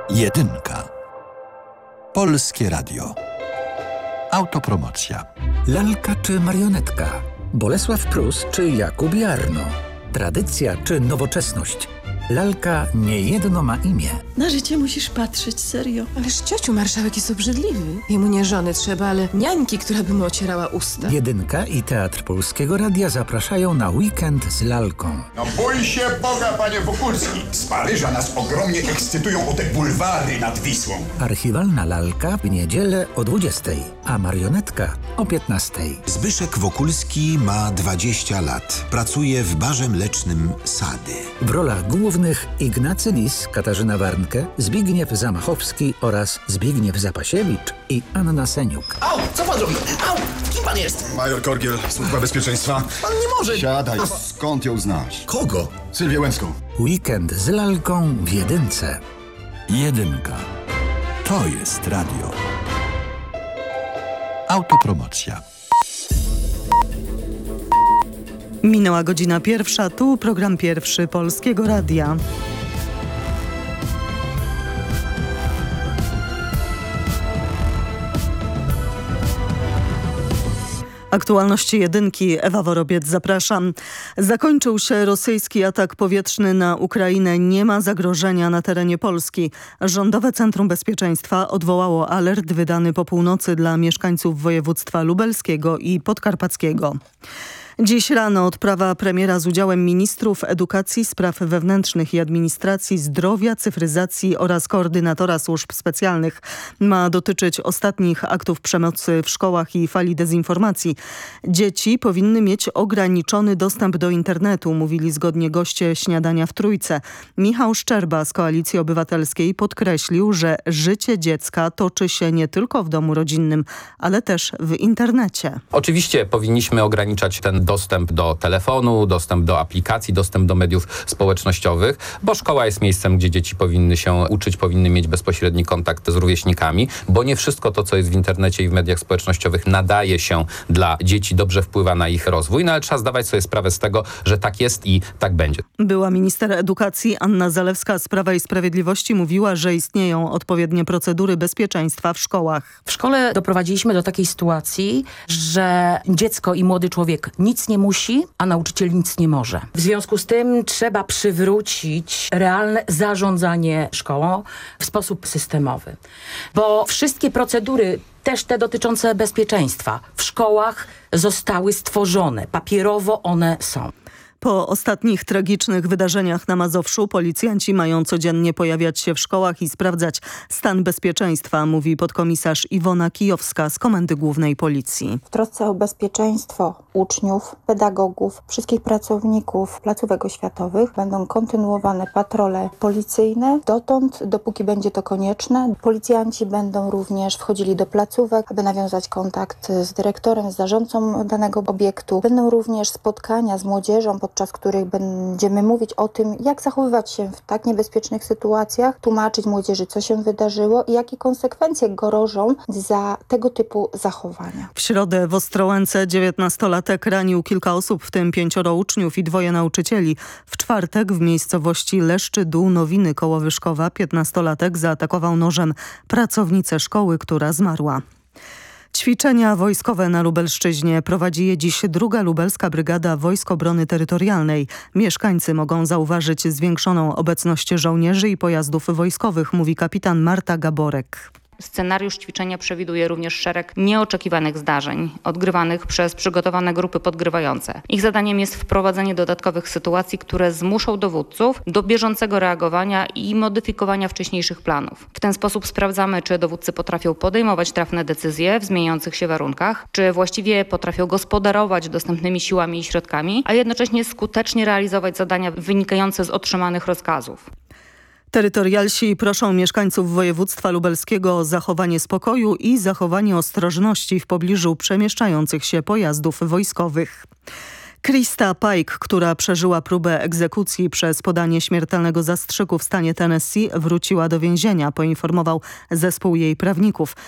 Jedynka. Polskie Radio. Autopromocja. Lalka czy marionetka? Bolesław Prus czy Jakub Jarno? Tradycja czy nowoczesność? Lalka niejedno ma imię. Na życie musisz patrzeć, serio. Ależ ciociu, marszałek jest obrzydliwy. Jemu nie żony trzeba, ale niańki, która by mu ocierała usta. Jedynka i Teatr Polskiego Radia zapraszają na weekend z lalką. No bój się Boga, panie Wokulski. Z Paryża nas ogromnie ekscytują o te bulwary nad Wisłą. Archiwalna lalka w niedzielę o 20:00, a marionetka o 15:00. Zbyszek Wokulski ma 20 lat. Pracuje w barze mlecznym Sady. W rolach głównych Ignacy Lis, Katarzyna Warnke, Zbigniew Zamachowski oraz Zbigniew Zapasiewicz i Anna Seniuk. Au! Co pan robi? Au! Kim pan jest? Major Korgiel, Służba Bezpieczeństwa. Pan nie może... Siadaj. Skąd ją znasz? Kogo? Sylwię Łęcką. Weekend z lalką w Jedynce. Jedynka. To jest radio. Autopromocja. Minęła godzina 1, tu program pierwszy Polskiego Radia. Aktualności jedynki, Ewa Worobiec, zapraszam. Zakończył się rosyjski atak powietrzny na Ukrainę. Nie ma zagrożenia na terenie Polski. Rządowe Centrum Bezpieczeństwa odwołało alert wydany po północy dla mieszkańców województwa lubelskiego i podkarpackiego. Dziś rano odprawa premiera z udziałem ministrów edukacji, spraw wewnętrznych i administracji, zdrowia, cyfryzacji oraz koordynatora służb specjalnych ma dotyczyć ostatnich aktów przemocy w szkołach i fali dezinformacji. Dzieci powinny mieć ograniczony dostęp do internetu, mówili zgodnie goście śniadania w Trójce. Michał Szczerba z Koalicji Obywatelskiej podkreślił, że życie dziecka toczy się nie tylko w domu rodzinnym, ale też w internecie. Oczywiście powinniśmy ograniczać ten dostęp do telefonu, dostęp do aplikacji, dostęp do mediów społecznościowych, bo szkoła jest miejscem, gdzie dzieci powinny się uczyć, powinny mieć bezpośredni kontakt z rówieśnikami, bo nie wszystko to, co jest w internecie i w mediach społecznościowych nadaje się dla dzieci, dobrze wpływa na ich rozwój, no ale trzeba zdawać sobie sprawę z tego, że tak jest i tak będzie. Była minister edukacji Anna Zalewska z Prawa i Sprawiedliwości mówiła, że istnieją odpowiednie procedury bezpieczeństwa w szkołach. W szkole doprowadziliśmy do takiej sytuacji, że dziecko i młody człowiek nic nie musi, a nauczyciel nic nie może. W związku z tym trzeba przywrócić realne zarządzanie szkołą w sposób systemowy. Bo wszystkie procedury, też te dotyczące bezpieczeństwa, w szkołach zostały stworzone. Papierowo one są. Po ostatnich tragicznych wydarzeniach na Mazowszu policjanci mają codziennie pojawiać się w szkołach i sprawdzać stan bezpieczeństwa, mówi podkomisarz Iwona Kijowska z Komendy Głównej Policji. W trosce o bezpieczeństwo uczniów, pedagogów, wszystkich pracowników placówek oświatowych będą kontynuowane patrole policyjne. Dotąd, dopóki będzie to konieczne, policjanci będą również wchodzili do placówek, aby nawiązać kontakt z dyrektorem, z zarządcą danego obiektu. Będą również spotkania z młodzieżą, podczas których będziemy mówić o tym, jak zachowywać się w tak niebezpiecznych sytuacjach, tłumaczyć młodzieży, co się wydarzyło i jakie konsekwencje grożą za tego typu zachowania. W środę w Ostrołęce 19-latek ranił kilka osób, w tym 5 uczniów i 2 nauczycieli. W czwartek w miejscowości Leszczy Dół Nowiny koło Wyszkowa 15-latek zaatakował nożem pracownicę szkoły, która zmarła. Ćwiczenia wojskowe na Lubelszczyźnie prowadzi je dziś 2. Lubelska Brygada Wojsk Obrony Terytorialnej. Mieszkańcy mogą zauważyć zwiększoną obecność żołnierzy i pojazdów wojskowych, mówi kapitan Marta Gaborek. Scenariusz ćwiczenia przewiduje również szereg nieoczekiwanych zdarzeń, odgrywanych przez przygotowane grupy podgrywające. Ich zadaniem jest wprowadzenie dodatkowych sytuacji, które zmuszą dowódców do bieżącego reagowania i modyfikowania wcześniejszych planów. W ten sposób sprawdzamy, czy dowódcy potrafią podejmować trafne decyzje w zmieniających się warunkach, czy właściwie potrafią gospodarować dostępnymi siłami i środkami, a jednocześnie skutecznie realizować zadania wynikające z otrzymanych rozkazów. Terytorialsi proszą mieszkańców województwa lubelskiego o zachowanie spokoju i zachowanie ostrożności w pobliżu przemieszczających się pojazdów wojskowych. Krista Pike, która przeżyła próbę egzekucji przez podanie śmiertelnego zastrzyku w stanie Tennessee, wróciła do więzienia, poinformował zespół jej prawników.